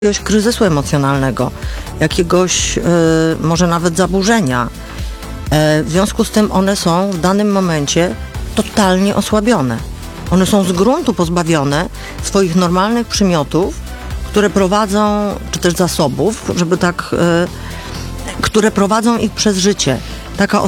jakiegoś kryzysu emocjonalnego, jakiegoś może nawet zaburzenia. W związku z tym one są w danym momencie totalnie osłabione. One są z gruntu pozbawione swoich normalnych przymiotów, które prowadzą, czy też zasobów, żeby tak, które prowadzą ich przez życie. Taka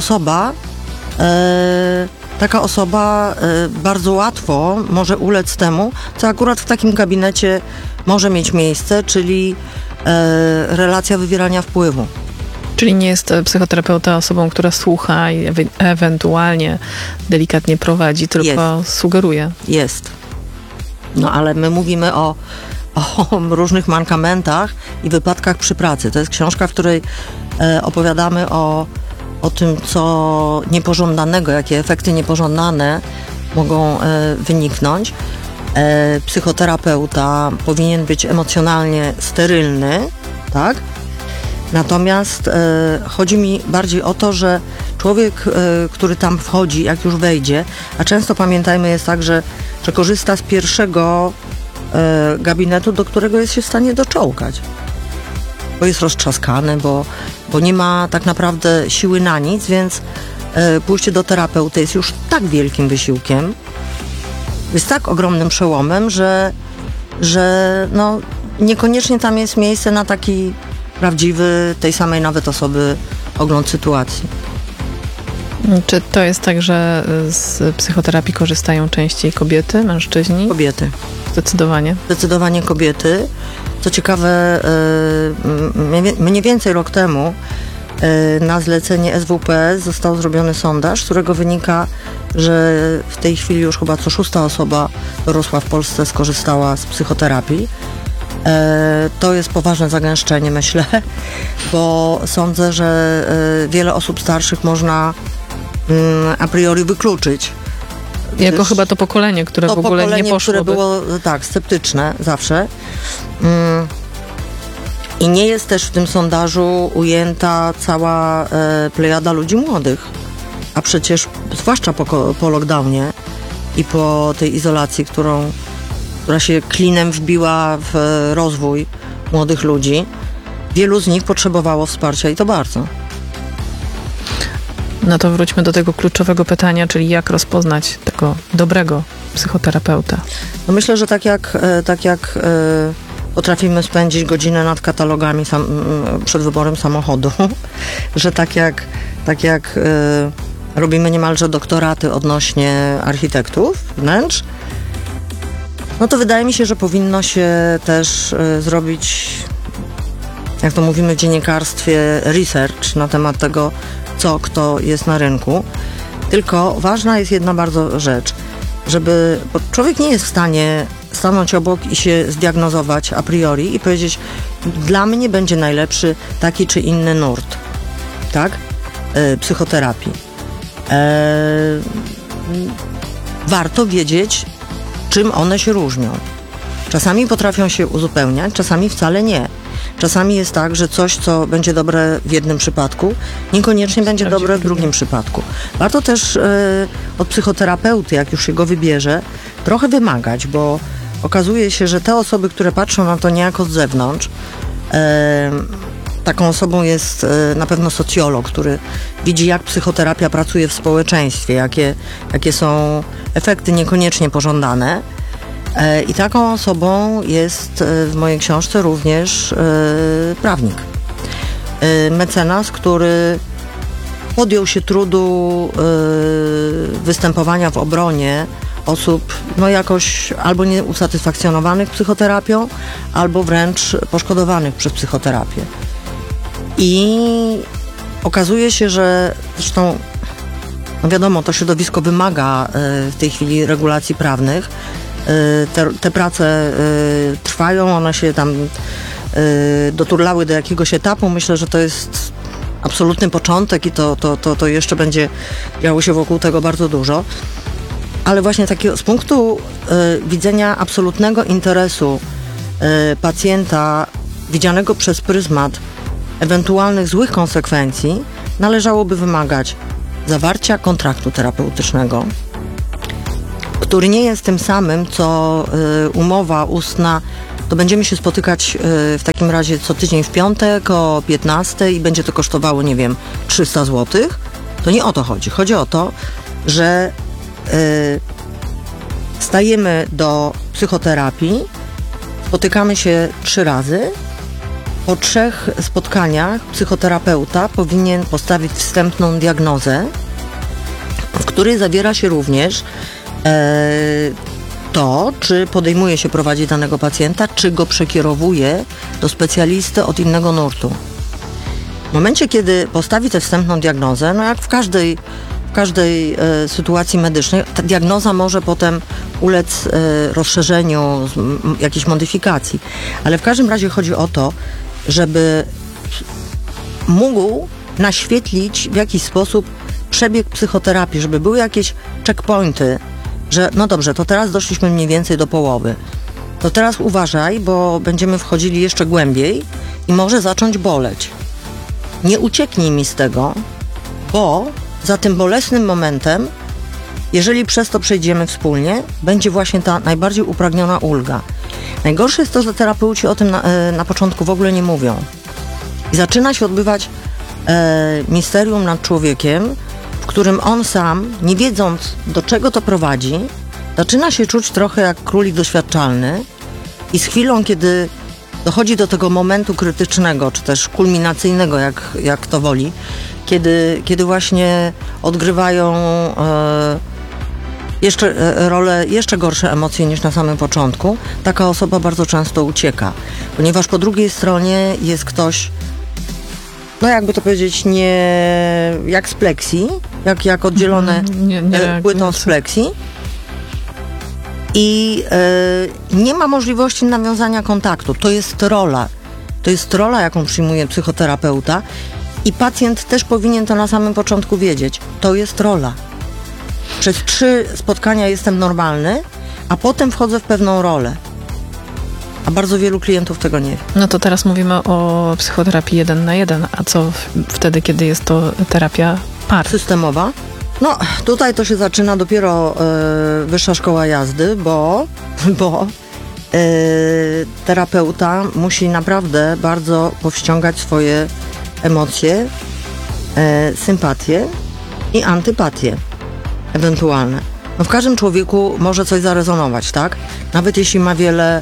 osoba bardzo łatwo może ulec temu, co akurat w takim gabinecie może mieć miejsce, czyli relacja wywierania wpływu. Czyli nie jest psychoterapeuta osobą, która słucha i ewentualnie delikatnie prowadzi, tylko sugeruje. Jest. No ale my mówimy o różnych mankamentach i wypadkach przy pracy. To jest książka, w której opowiadamy o tym, co niepożądanego, jakie efekty niepożądane mogą wyniknąć. Psychoterapeuta powinien być emocjonalnie sterylny, tak? Natomiast chodzi mi bardziej o to, że człowiek, który tam wchodzi, jak już wejdzie, a często pamiętajmy jest tak, że korzysta z pierwszego gabinetu, do którego jest się w stanie doczołgać. Bo jest roztrzaskany, bo nie ma tak naprawdę siły na nic, więc pójście do terapeuty jest już tak wielkim wysiłkiem, jest tak ogromnym przełomem, że no, niekoniecznie tam jest miejsce na taki prawdziwy, tej samej nawet osoby ogląd sytuacji. Czy to jest tak, że z psychoterapii korzystają częściej kobiety, mężczyźni? Kobiety. Zdecydowanie. Zdecydowanie kobiety. Co ciekawe, mniej więcej rok temu na zlecenie SWPS został zrobiony sondaż, z którego wynika, że w tej chwili już chyba co 6. osoba dorosła w Polsce skorzystała z psychoterapii. To jest poważne zagęszczenie, myślę, bo sądzę, że wiele osób starszych można a priori wykluczyć. Jako chyba to pokolenie, które w ogóle nie poszło. Które było tak sceptyczne zawsze. I nie jest też w tym sondażu ujęta cała plejada ludzi młodych. A przecież zwłaszcza po lockdownie i po tej izolacji, która się klinem wbiła w rozwój młodych ludzi, wielu z nich potrzebowało wsparcia i to bardzo. No to wróćmy do tego kluczowego pytania, czyli jak rozpoznać tego dobrego psychoterapeuta? No myślę, że tak jak potrafimy spędzić godzinę nad katalogami przed wyborem samochodu, że tak jak robimy niemalże doktoraty odnośnie architektów wnętrz, no to wydaje mi się, że powinno się też zrobić, jak to mówimy w dziennikarstwie, research na temat tego, co kto jest na rynku. Tylko ważna jest jedna bardzo rzecz, bo człowiek nie jest w stanie stanąć obok i się zdiagnozować a priori i powiedzieć, dla mnie będzie najlepszy taki czy inny nurt, tak? Psychoterapii. Warto wiedzieć, czym one się różnią. Czasami potrafią się uzupełniać, czasami wcale nie. Czasami jest tak, że coś, co będzie dobre w jednym przypadku, niekoniecznie będzie dobre w drugim przypadku. Warto też od psychoterapeuty, jak już się go wybierze, trochę wymagać, bo okazuje się, że te osoby, które patrzą na to niejako z zewnątrz, taką osobą jest na pewno socjolog, który widzi, jak psychoterapia pracuje w społeczeństwie, jakie są efekty niekoniecznie pożądane. I taką osobą jest w mojej książce również prawnik. Mecenas, który podjął się trudu występowania w obronie osób jakoś albo nieusatysfakcjonowanych psychoterapią, albo wręcz poszkodowanych przez psychoterapię. I okazuje się, że zresztą wiadomo, to środowisko wymaga w tej chwili regulacji prawnych. Te prace trwają, one się tam doturlały do jakiegoś etapu. Myślę, że to jest absolutny początek i to jeszcze będzie działo się wokół tego bardzo dużo. Ale właśnie takiego z punktu widzenia absolutnego interesu pacjenta widzianego przez pryzmat ewentualnych złych konsekwencji należałoby wymagać zawarcia kontraktu terapeutycznego, który nie jest tym samym, co umowa ustna to będziemy się spotykać w takim razie co tydzień w piątek o 15 i będzie to kosztowało, nie wiem, 300 zł. To nie o to chodzi. Chodzi o to, że stajemy do psychoterapii, spotykamy się 3 razy. Po 3 spotkaniach psychoterapeuta powinien postawić wstępną diagnozę, w której zawiera się również to, czy podejmuje się prowadzić danego pacjenta, czy go przekierowuje do specjalisty od innego nurtu. W momencie, kiedy postawi tę wstępną diagnozę, no jak w każdej sytuacji medycznej, ta diagnoza może potem ulec rozszerzeniu, jakiejś modyfikacji. Ale w każdym razie chodzi o to, żeby mógł naświetlić w jakiś sposób przebieg psychoterapii, żeby były jakieś checkpointy, że no dobrze, to teraz doszliśmy mniej więcej do połowy. To teraz uważaj, bo będziemy wchodzili jeszcze głębiej i może zacząć boleć. Nie ucieknij mi z tego, bo za tym bolesnym momentem, jeżeli przez to przejdziemy wspólnie, będzie właśnie ta najbardziej upragniona ulga. Najgorsze jest to, że terapeuci o tym na początku w ogóle nie mówią. I zaczyna się odbywać misterium nad człowiekiem, w którym on sam, nie wiedząc do czego to prowadzi, zaczyna się czuć trochę jak królik doświadczalny i z chwilą, kiedy dochodzi do tego momentu krytycznego, czy też kulminacyjnego, jak kto woli, kiedy właśnie odgrywają role jeszcze gorsze emocje niż na samym początku, taka osoba bardzo często ucieka, ponieważ po drugiej stronie jest ktoś, no jakby to powiedzieć, nie jak z pleksji, jak oddzielone płytą z pleksji i nie ma możliwości nawiązania kontaktu. To jest rola, jaką przyjmuje psychoterapeuta i pacjent też powinien to na samym początku wiedzieć. To jest rola. Przez 3 spotkania jestem normalny, a potem wchodzę w pewną rolę. A bardzo wielu klientów tego nie wie. No to teraz mówimy o psychoterapii 1 na 1, a co wtedy, kiedy jest to terapia par? Systemowa? No, tutaj to się zaczyna dopiero wyższa szkoła jazdy, bo terapeuta musi naprawdę bardzo powściągać swoje emocje, sympatie i antypatie ewentualne. No w każdym człowieku może coś zarezonować, tak? Nawet jeśli ma wiele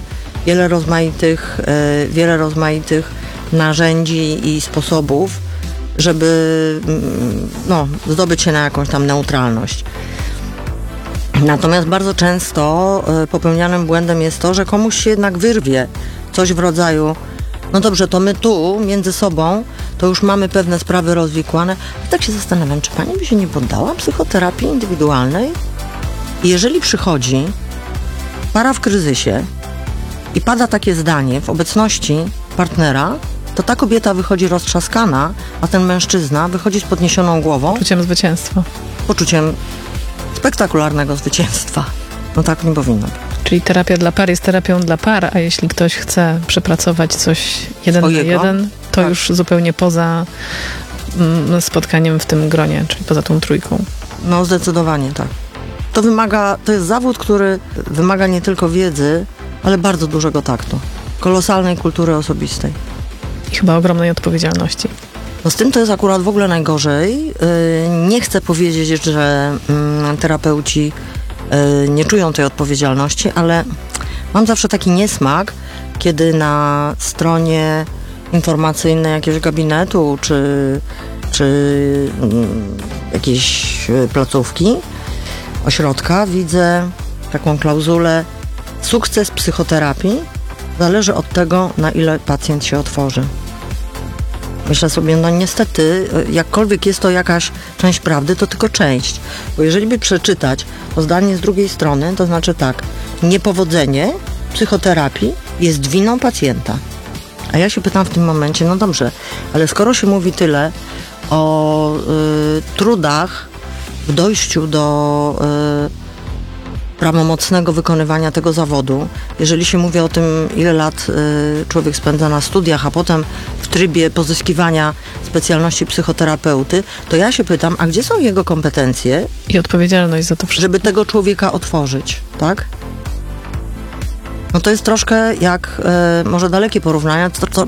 rozmaitych narzędzi i sposobów, żeby zdobyć się na jakąś tam neutralność. Natomiast bardzo często popełnianym błędem jest to, że komuś się jednak wyrwie coś w rodzaju, no dobrze, to my tu między sobą to już mamy pewne sprawy rozwikłane. I tak się zastanawiam, czy pani by się nie poddała psychoterapii indywidualnej? I jeżeli przychodzi para w kryzysie i pada takie zdanie w obecności partnera, to ta kobieta wychodzi roztrzaskana, a ten mężczyzna wychodzi z podniesioną głową. Poczuciem zwycięstwa. Poczuciem spektakularnego zwycięstwa. No tak nie powinno być. Czyli terapia dla par jest terapią dla par, a jeśli ktoś chce przepracować coś 1 na 1, to tak, już zupełnie poza spotkaniem w tym gronie, czyli poza tą trójką. No zdecydowanie tak. To jest zawód, który wymaga nie tylko wiedzy, ale bardzo dużego taktu. Kolosalnej kultury osobistej. I chyba ogromnej odpowiedzialności. No z tym to jest akurat w ogóle najgorzej. Nie chcę powiedzieć, że terapeuci nie czują tej odpowiedzialności, ale mam zawsze taki niesmak, kiedy na stronie informacyjnej jakiegoś gabinetu czy jakiejś placówki, ośrodka widzę taką klauzulę: sukces psychoterapii zależy od tego, na ile pacjent się otworzy. Myślę sobie, no niestety, jakkolwiek jest to jakaś część prawdy, to tylko część. Bo jeżeli by przeczytać to zdanie z drugiej strony, to znaczy tak: niepowodzenie psychoterapii jest winą pacjenta. A ja się pytam w tym momencie, no dobrze, ale skoro się mówi tyle o trudach w dojściu do prawomocnego wykonywania tego zawodu, jeżeli się mówi o tym, ile lat człowiek spędza na studiach, a potem w trybie pozyskiwania specjalności psychoterapeuty, to ja się pytam, a gdzie są jego kompetencje i odpowiedzialność za to wszystko, żeby tego człowieka otworzyć, tak? No to jest troszkę jak, może dalekie porównania,